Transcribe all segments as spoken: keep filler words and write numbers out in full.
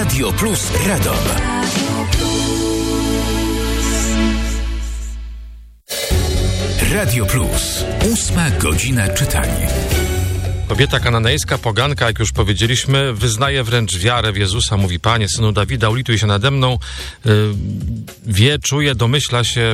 Radio Plus Radom. Radio Plus. Ósma godzina czytania. Kobieta kananejska, poganka, jak już powiedzieliśmy, wyznaje wręcz wiarę w Jezusa. Mówi: Panie, Synu Dawida, ulituj się nade mną. Yy, wie, czuje, domyśla się,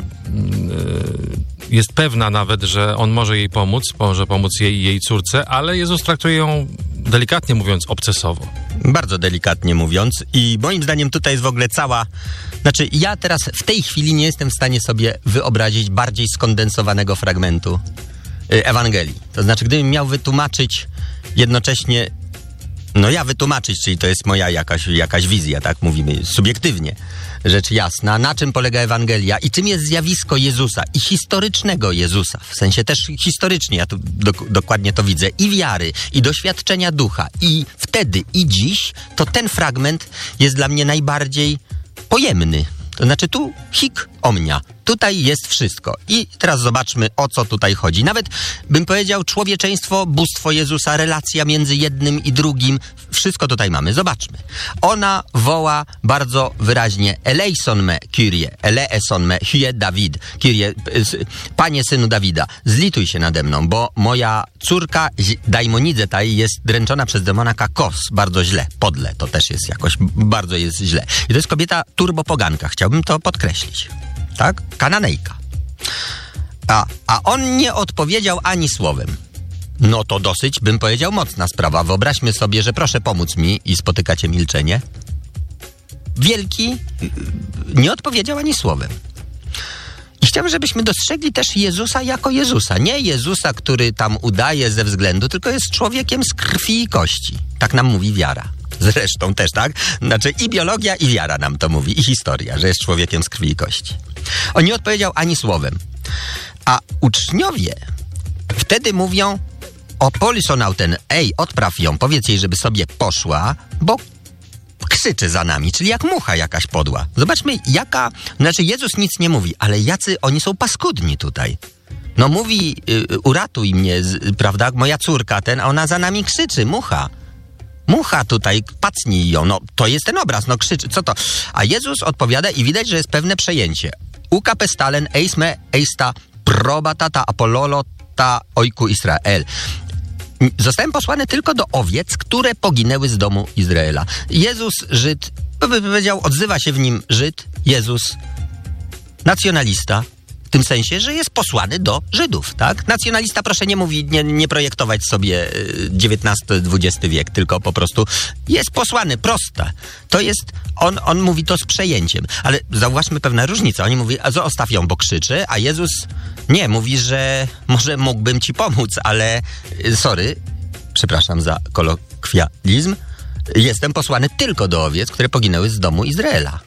yy, jest pewna nawet, że On może jej pomóc, może pomóc jej i jej córce, ale Jezus traktuje ją, delikatnie mówiąc, obcesowo. Bardzo delikatnie mówiąc, i moim zdaniem tutaj jest w ogóle cała... Znaczy, ja teraz w tej chwili nie jestem w stanie sobie wyobrazić bardziej skondensowanego fragmentu Ewangelii. To znaczy, gdybym miał wytłumaczyć jednocześnie, no ja wytłumaczyć, czyli to jest moja jakaś, jakaś wizja, tak mówimy, subiektywnie, rzecz jasna, na czym polega Ewangelia i czym jest zjawisko Jezusa i historycznego Jezusa, w sensie też historycznie, ja tu do, dokładnie to widzę, i wiary, i doświadczenia ducha, i wtedy, i dziś, to ten fragment jest dla mnie najbardziej pojemny. To znaczy tu hik omnia. Tutaj jest wszystko. I teraz zobaczmy, o co tutaj chodzi. Nawet bym powiedział człowieczeństwo, bóstwo Jezusa, relacja między jednym i drugim. Wszystko tutaj mamy. Zobaczmy. Ona woła bardzo wyraźnie: Eleison me, Kyrie, eleison me, hie Dawid, Kyrie, Panie, Synu Dawida, zlituj się nade mną, bo moja córka Daimonizetaj jest dręczona przez demona Kakos. Bardzo źle, podle. To też jest jakoś, bardzo jest źle. I to jest kobieta turbopoganka. Chciałbym to podkreślić. Tak? Kananejka. A, a on nie odpowiedział ani słowem. No to dosyć, bym powiedział, mocna sprawa. Wyobraźmy sobie, że proszę pomóc mi i spotykacie milczenie. Wielki nie odpowiedział ani słowem. I chciałbym, żebyśmy dostrzegli też Jezusa jako Jezusa. Nie Jezusa, który tam udaje ze względu, tylko jest człowiekiem z krwi i kości. Tak nam mówi wiara. Zresztą też, tak? Znaczy i biologia, i wiara nam to mówi, i historia, że jest człowiekiem z krwi i kości. On nie odpowiedział ani słowem. A uczniowie wtedy mówią: o polisonauten, ej, odpraw ją, powiedz jej, żeby sobie poszła, bo krzyczy za nami, czyli jak mucha jakaś podła. Zobaczmy, jaka... Znaczy Jezus nic nie mówi, ale jacy oni są paskudni tutaj. No mówi, y, uratuj mnie, z, prawda, moja córka ten, a ona za nami krzyczy, mucha. Mucha tutaj, pacnij ją. No, to jest ten obraz, no krzyczy. Co to? A Jezus odpowiada i widać, że jest pewne przejęcie. Uka pestalen eisme eista probatata apollolo ta oiku Israel. Zostałem posłany tylko do owiec, które poginęły z domu Izraela. Jezus, Żyd, powiedział, odzywa się w nim Żyd, Jezus, nacjonalista. W tym sensie, że jest posłany do Żydów, tak? Nacjonalista, proszę nie mówić, nie, nie projektować sobie dziewiętnasty dwudziesty wiek, tylko po prostu jest posłany, proste. To jest, on, on mówi to z przejęciem. Ale zauważmy pewną różnicę. Oni mówi, a zostaw ją, bo krzyczy, a Jezus nie, mówi, że może mógłbym ci pomóc, ale sorry, przepraszam za kolokwializm, jestem posłany tylko do owiec, które poginęły z domu Izraela.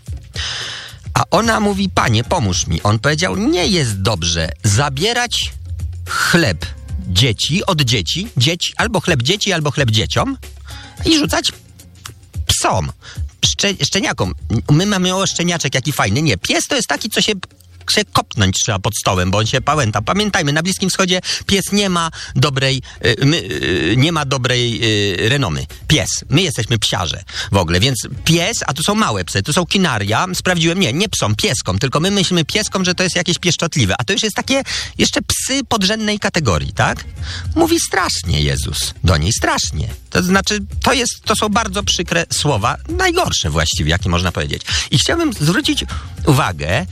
A ona mówi: Panie, pomóż mi. On powiedział: nie jest dobrze zabierać chleb dzieci od dzieci, dzieci, albo chleb dzieci, albo chleb dzieciom i rzucać psom, szcze, szczeniakom. My mamy o szczeniaczek, jaki fajny. Nie, pies to jest taki, co się... się kopnąć trzeba pod stołem, bo on się pałęta. Pamiętajmy, na Bliskim Wschodzie pies nie ma dobrej, my, nie ma dobrej renomy. Pies. My jesteśmy psiarze w ogóle, więc pies, a tu są małe psy, tu są kinaria, sprawdziłem, nie, nie psom, pieskom, tylko my myślimy pieskom, że to jest jakieś pieszczotliwe, a to już jest takie jeszcze psy podrzędnej kategorii, tak? Mówi strasznie Jezus do niej, strasznie. To znaczy, to jest, to są bardzo przykre słowa, najgorsze właściwie, jakie można powiedzieć. I chciałbym zwrócić uwagę,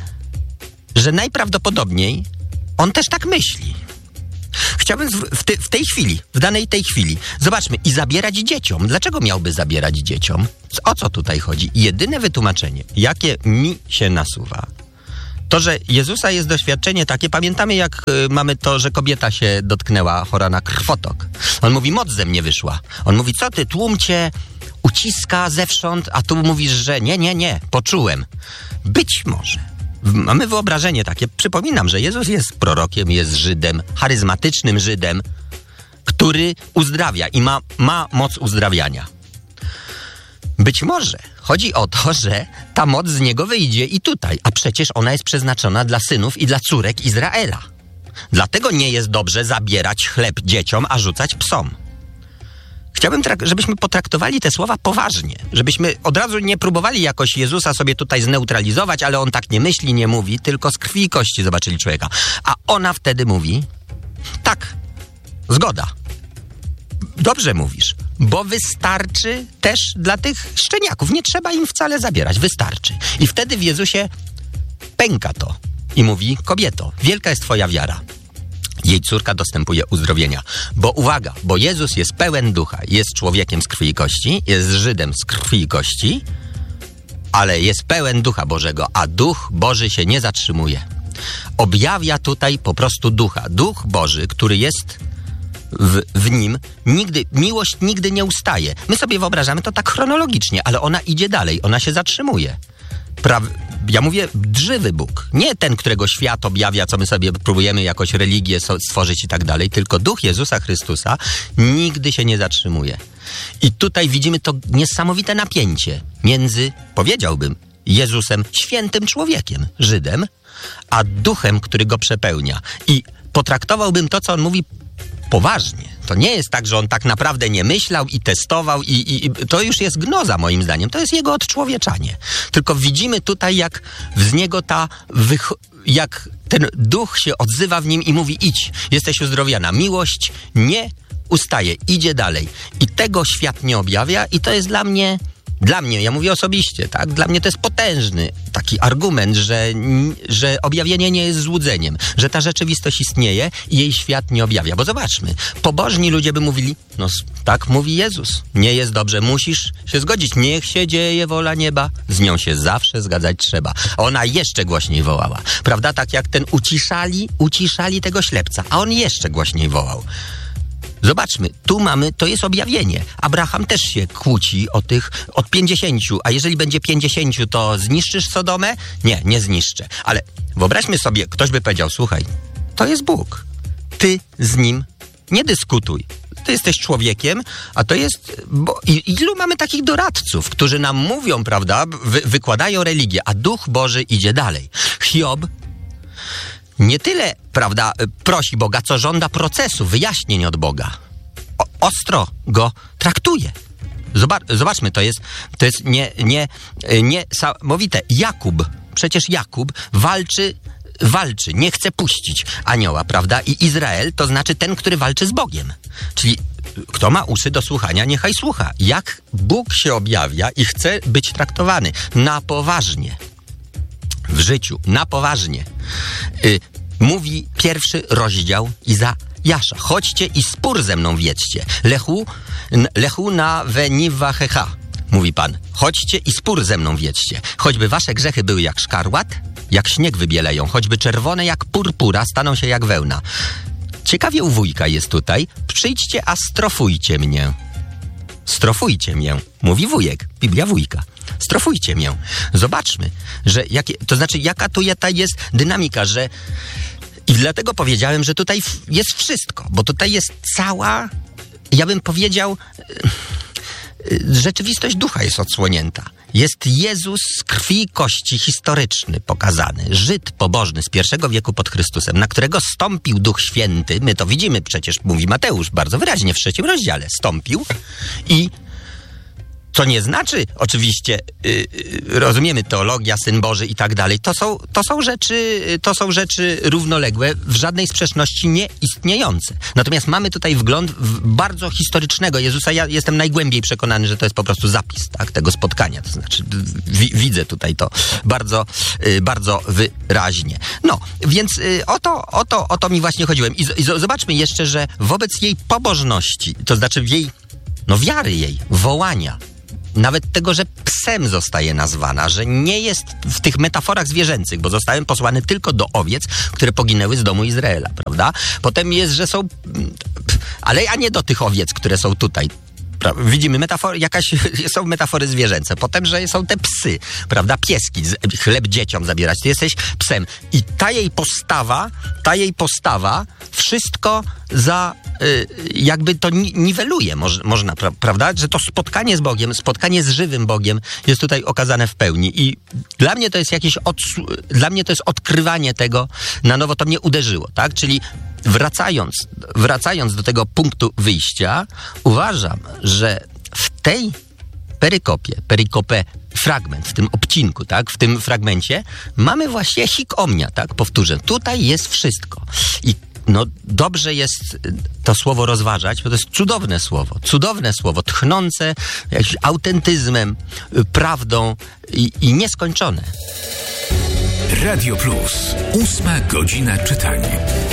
że najprawdopodobniej on też tak myśli. Chciałbym w, te, w tej chwili, w danej tej chwili, zobaczmy, i zabierać dzieciom. Dlaczego miałby zabierać dzieciom? O co tutaj chodzi? Jedyne wytłumaczenie, jakie mi się nasuwa, to, że Jezusa jest doświadczenie takie, pamiętamy jak y, mamy to, że kobieta się dotknęła, chora na krwotok. On mówi, moc ze mnie wyszła. On mówi, co ty, tłum cię uciska zewsząd, a tu mówisz, że nie, nie, nie, poczułem. Być może. Mamy wyobrażenie takie. Przypominam, że Jezus jest prorokiem, jest Żydem, charyzmatycznym Żydem, który uzdrawia i ma, ma moc uzdrawiania. Być może chodzi o to, że ta moc z niego wyjdzie i tutaj, a przecież ona jest przeznaczona dla synów i dla córek Izraela. Dlatego nie jest dobrze zabierać chleb dzieciom, a rzucać psom. chciałbym, trak- żebyśmy potraktowali te słowa poważnie. Żebyśmy od razu nie próbowali jakoś Jezusa sobie tutaj zneutralizować, ale on tak nie myśli, nie mówi, tylko z krwi i kości zobaczyli człowieka. A ona wtedy mówi, tak, zgoda. Dobrze mówisz, bo wystarczy też dla tych szczeniaków. Nie trzeba im wcale zabierać, wystarczy. I wtedy w Jezusie pęka to i mówi, kobieto, wielka jest twoja wiara. Jej córka dostępuje uzdrowienia. Bo uwaga, bo Jezus jest pełen ducha, jest człowiekiem z krwi i kości, jest Żydem z krwi i kości, ale jest pełen Ducha Bożego, a Duch Boży się nie zatrzymuje. Objawia tutaj po prostu Ducha. Duch Boży, który jest w, w nim, nigdy, miłość nigdy nie ustaje. My sobie wyobrażamy to tak chronologicznie, ale ona idzie dalej, ona się zatrzymuje. Pra, ja mówię żywy Bóg, nie ten, którego świat objawia, co my sobie próbujemy jakoś religię so, stworzyć i tak dalej, tylko Duch Jezusa Chrystusa nigdy się nie zatrzymuje. I tutaj widzimy to niesamowite napięcie między, powiedziałbym, Jezusem, świętym człowiekiem, Żydem, a Duchem, który go przepełnia. I potraktowałbym to, co on mówi, poważnie. To nie jest tak, że on tak naprawdę nie myślał i testował i, i, i to już jest gnoza moim zdaniem. To jest jego odczłowieczanie. Tylko widzimy tutaj, jak z niego ta, wych- jak ten duch się odzywa w nim i mówi, idź, jesteś uzdrowiona. Miłość nie ustaje, idzie dalej. I tego świat nie objawia i to jest dla mnie, dla mnie, ja mówię osobiście, tak? Dla mnie to jest potężny taki argument, że, że objawienie nie jest złudzeniem, że ta rzeczywistość istnieje i jej świat nie objawia. Bo zobaczmy, pobożni ludzie by mówili, no tak mówi Jezus, nie jest dobrze, musisz się zgodzić, niech się dzieje wola nieba, z nią się zawsze zgadzać trzeba. A ona jeszcze głośniej wołała, prawda? Tak jak ten uciszali, uciszali tego ślepca, a on jeszcze głośniej wołał. Zobaczmy, tu mamy, to jest objawienie. Abraham też się kłóci o tych, od pięćdziesięciu, a jeżeli będzie pięćdziesięciu, to zniszczysz Sodomę? Nie, nie zniszczę. Ale wyobraźmy sobie, ktoś by powiedział, słuchaj, to jest Bóg. Ty z nim nie dyskutuj. Ty jesteś człowiekiem, a to jest... Bo ilu mamy takich doradców, którzy nam mówią, prawda, wy, wykładają religię, a Duch Boży idzie dalej. Hiob nie tyle, prawda, prosi Boga, co żąda procesu, wyjaśnień od Boga. O, ostro go traktuje. Zobacz, zobaczmy, to jest, to jest nie, nie, niesamowite. Jakub, przecież Jakub walczy, walczy, nie chce puścić anioła, prawda? I Izrael to znaczy ten, który walczy z Bogiem. Czyli kto ma uszy do słuchania, niechaj słucha. Jak Bóg się objawia i chce być traktowany na poważnie. W życiu, na poważnie. Yy, mówi pierwszy rozdział Izajasza. Chodźcie i spór ze mną wiedźcie. Lechu, lechu na weniwachecha, mówi Pan. Chodźcie i spór ze mną wiedźcie. Choćby wasze grzechy były jak szkarłat, jak śnieg wybieleją. Choćby czerwone jak purpura, staną się jak wełna. Ciekawie u wujka jest tutaj. Przyjdźcie, a strofujcie mnie. Strofujcie mnie, mówi wujek. Biblia wujka. Strofujcie mnie. Zobaczmy, że jakie, to znaczy jaka tu jest dynamika, że i dlatego powiedziałem, że tutaj jest wszystko, bo tutaj jest cała, ja bym powiedział, rzeczywistość ducha jest odsłonięta. Jest Jezus z krwi i kości historyczny pokazany, Żyd pobożny z pierwszego wieku pod Chrystusem, na którego stąpił Duch Święty. My to widzimy przecież, mówi Mateusz bardzo wyraźnie w trzecim rozdziale. Stąpił i to nie znaczy, oczywiście, yy, rozumiemy teologia, Syn Boży i tak dalej. To są, to są rzeczy, to są rzeczy równoległe, w żadnej sprzeczności nie istniejące. Natomiast mamy tutaj wgląd w bardzo historycznego Jezusa. Ja jestem najgłębiej przekonany, że to jest po prostu zapis, tak, tego spotkania. To znaczy, wi- widzę tutaj to bardzo, yy, bardzo wyraźnie. No, więc yy, o, to, o, to, o to mi właśnie chodziłem. I, z- i z- zobaczmy jeszcze, że wobec jej pobożności, to znaczy w jej, no wiary jej, wołania, nawet tego, że psem zostaje nazwana, że nie jest w tych metaforach zwierzęcych, bo zostałem posłany tylko do owiec, które poginęły z domu Izraela, prawda? Potem jest, że są, ale a nie do tych owiec, które są tutaj. Widzimy metafory, jakaś, są metafory zwierzęce. Potem, że są te psy, prawda? Pieski, chleb dzieciom zabierać. Ty jesteś psem. I ta jej postawa, ta jej postawa wszystko za, y, jakby to ni- niweluje, moż, można, pra- prawda? Że to spotkanie z Bogiem, spotkanie z żywym Bogiem jest tutaj okazane w pełni. I dla mnie to jest jakieś, odsł- dla mnie to jest odkrywanie tego na nowo, to mnie uderzyło, tak? Czyli wracając, wracając do tego punktu wyjścia, uważam, że w tej perykopie, perykopę, fragment, w tym obcinku, tak, w tym fragmencie mamy właśnie hic omnia, tak, powtórzę, tutaj jest wszystko. I no dobrze jest to słowo rozważać, bo to jest cudowne słowo, cudowne słowo, tchnące jakimś autentyzmem, prawdą i, i nieskończone. Radio Plus, ósma godzina czytania.